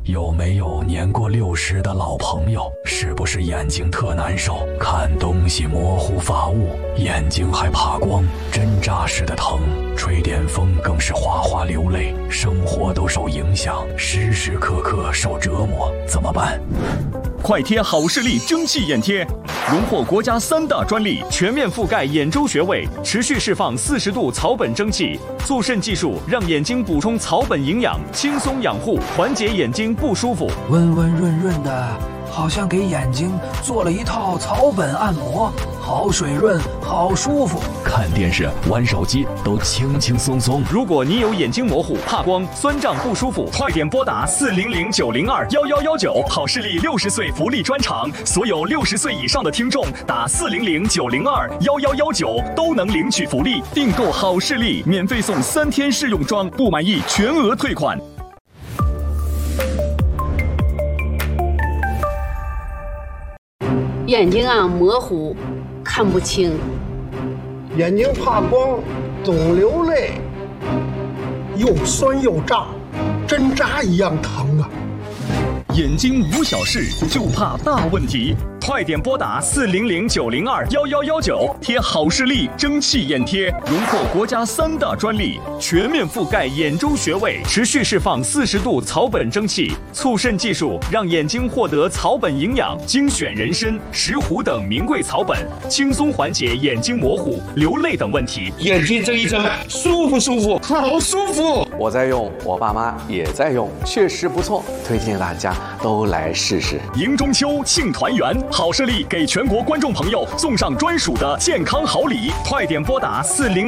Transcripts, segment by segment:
有没有年过60的老朋友？是不是眼睛特难受，看东西模糊发雾，眼睛还怕光，针扎似的疼，吹点风更是哗哗流泪，生活都受影响，时时刻刻受折磨，怎么办？ 快贴好视力蒸汽眼贴，荣获国家3大专利，全面覆盖眼周穴位，持续释放40度草本蒸汽，促渗技术让眼睛补充草本营养，轻松养护，缓解眼睛不舒服， 温温润润的，好像给眼睛做了一套草本按摩，好水润，好舒服。 看电视、玩手机都轻轻松松。 如果你有眼睛模糊、怕光、酸胀不舒服，快点拨打400-902-1119，好视力60岁福利专场，所有60岁以上的听众打400-902-1119都能领取福利。订购好视力，免费送3天试用装，不满意全额退款。 眼睛模糊，看不清， 眼睛怕光，总流泪，又酸又胀，针扎一样疼啊！ 眼睛无小事，就怕大问题。快点拨打400-902-1119，贴好视力蒸汽眼贴，荣获国家3大专利，全面覆盖眼周穴位，持续释放40度草本蒸汽，促渗技术让眼睛获得草本营养，精选人参、石斛等名贵草本，轻松缓解眼睛模糊、流泪等问题。 眼睛这一针舒不舒服？好舒服！ 我在用，我爸妈也在用，确实不错，推荐大家都来试试。 迎中秋，庆团圆，好视力给全国观众朋友送上专属的健康好礼，快点拨打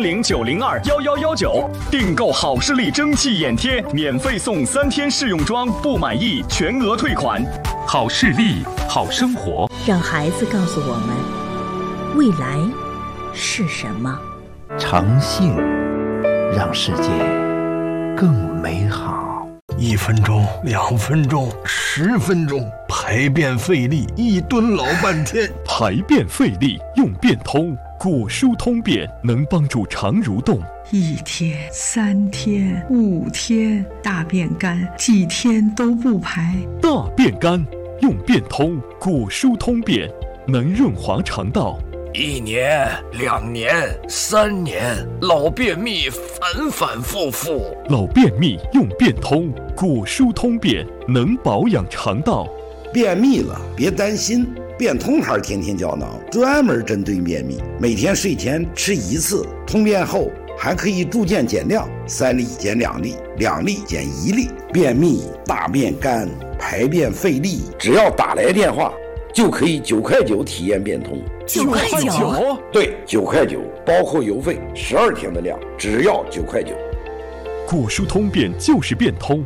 400-902-1119，订购好视力蒸汽眼贴，免费送3天试用装，不满意全额退款。好视力，好生活。 让孩子告诉我们，未来是什么？ 诚信，让世界更美好。 1分钟、2分钟、10分钟，排便费力，1蹲老半天。 排便费力用便通，果蔬通便能帮助肠蠕动。 1天、3天、5天，大便干，几天都不排。 大便干用便通，果蔬通便能润滑肠道。 1年、2年、3年，老便秘反反复复。 老便秘用便通，果蔬通便能保养肠道。 便秘了别担心，便通牌天天胶囊专门针对便秘，每天睡前吃1次，通便后还可以逐渐减量，3粒减2粒，2粒减1粒。便秘、大便干、排便费力，只要打来电话就可以9块9体验便通。 9块9？ 对，9块9，包括邮费，12天的量，只要9块9。 果蔬通便就是便通。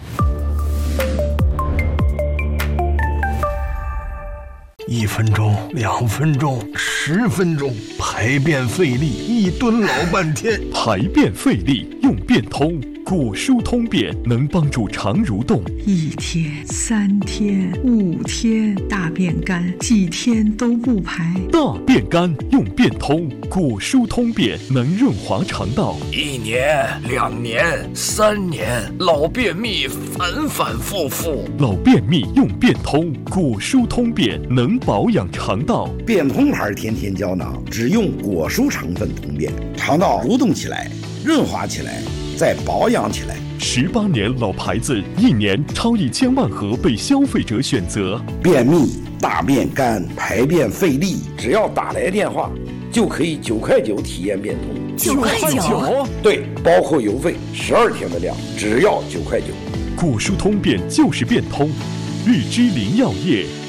1分钟、2分钟、10分钟，排便费力，1蹲老半天。 排便费力用便通，果蔬通便能帮助肠蠕动。 1天、3天、5天，大便干，几天都不排。 大便干用便通，果蔬通便能润滑肠道。 1年、2年、3年，老便秘反反复复。 老便秘用便通，果蔬通便能保养肠道。 便通牌天天胶囊只用果蔬成分通便，肠道蠕动起来，润滑起来，再保养起来。 18年老牌子，1年超1000万盒被消费者选择。 便秘、大便干、排便费力，只要打来电话就可以9块9体验便通。 9块9？ 对，包括邮费，12天的量，只要9块9。 果蔬通便就是便通，日之林药业